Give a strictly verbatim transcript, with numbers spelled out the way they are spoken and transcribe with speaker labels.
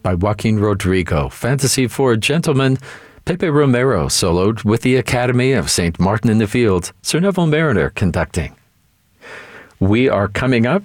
Speaker 1: by Joaquin Rodrigo. Fantasy for a Gentleman, Pepe Romero soloed with the Academy of Saint Martin in the Fields, Sir Neville Mariner conducting. We are coming up